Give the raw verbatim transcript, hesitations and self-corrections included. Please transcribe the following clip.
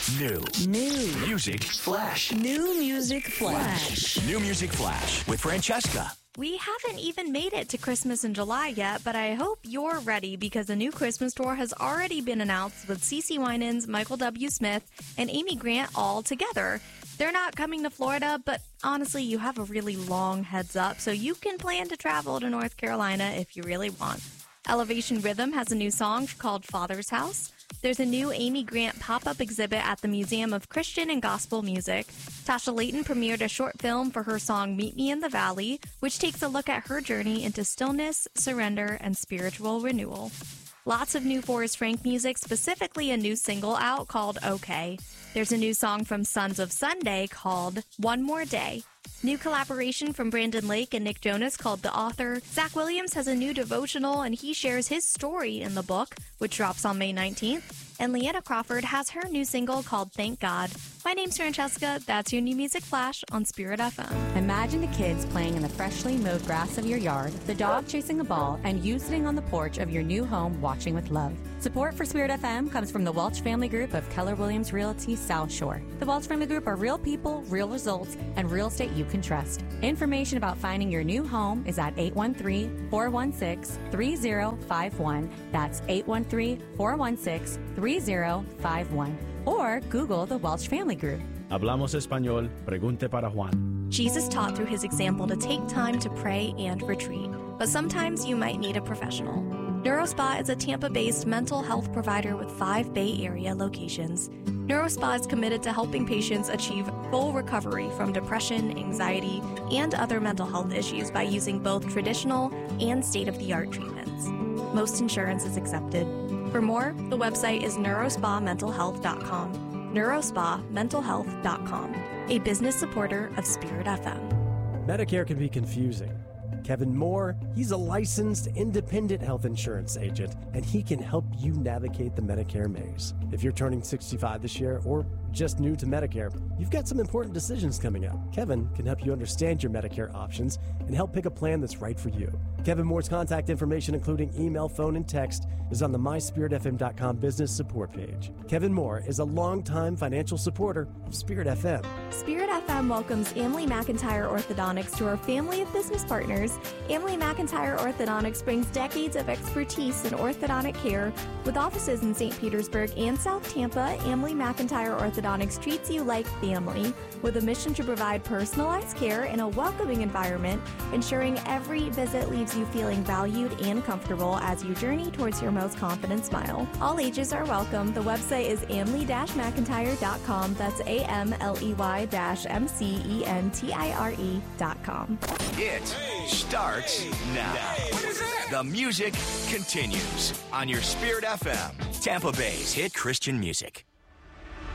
New. New. Music Flash. New Music Flash. New Music Flash with Francesca. We haven't even made it to Christmas in July yet, but I hope you're ready because a new Christmas tour has already been announced with CeCe Winans, Michael W. Smith, and Amy Grant all together. They're not coming to Florida, but honestly, you have a really long heads up, so you can plan to travel to North Carolina if you really want. Elevation Rhythm has a new song called Father's House. There's a new Amy Grant pop-up exhibit at the Museum of Christian and Gospel Music. Tasha Layton premiered a short film for her song Meet Me in the Valley, which takes a look at her journey into stillness, surrender, and spiritual renewal. Lots of new Forrest Frank music, specifically a new single out called Okay. There's a new song from Sons of Sunday called One More Day. New collaboration from Brandon Lake and Nick Jonas called The Author. Zach Williams has a new devotional, and he shares his story in the book, which drops on May nineteenth. And Leanna Crawford has her new single called Thank God. My name's Francesca. That's your New Music Flash on Spirit F M. Imagine the kids playing in the freshly mowed grass of your yard, the dog chasing a ball, and you sitting on the porch of your new home watching with love. Support for Spirit F M comes from the Welch Family Group of Keller Williams Realty South Shore. The Welch Family Group are real people, real results, and real estate you can trust. Information about finding your new home is at eight one three, four one six, three zero five one. That's eight one three, four one six, three zero five one. Or Google the Welch Family Group. Hablamos español, pregunte para Juan. Jesus taught through his example to take time to pray and retreat, but sometimes you might need a professional. NeuroSpa is a Tampa-based mental health provider with five Bay Area locations. NeuroSpa is committed to helping patients achieve full recovery from depression, anxiety, and other mental health issues by using both traditional and state-of-the-art treatments. Most insurance is accepted. For more, the website is neurospa mental health dot com. neurospa mental health dot com, a business supporter of Spirit F M. Medicare can be confusing. Kevin Moore, he's a licensed independent health insurance agent, and he can help you navigate the Medicare maze. If you're turning sixty-five this year or just new to Medicare, you've got some important decisions coming up. Kevin can help you understand your Medicare options and help pick a plan that's right for you. Kevin Moore's contact information, including email, phone, and text, is on the my spirit f m dot com business support page. Kevin Moore is a longtime financial supporter of Spirit F M. Spirit F M welcomes Emily McIntyre Orthodontics to our family of business partners. Emily McIntyre Orthodontics brings decades of expertise in orthodontic care. With offices in Saint Petersburg and South Tampa, Emily McIntyre Orthodontics treats you like family with a mission to provide personalized care in a welcoming environment, ensuring every visit leaves you feeling valued and comfortable as you journey towards your most confident smile. All ages are welcome. The website is amley dash mcintyre dot com. That's A M L E Y M C E N T I R E dot com. It starts now. The music continues on your Spirit F M, Tampa Bay's hit Christian music.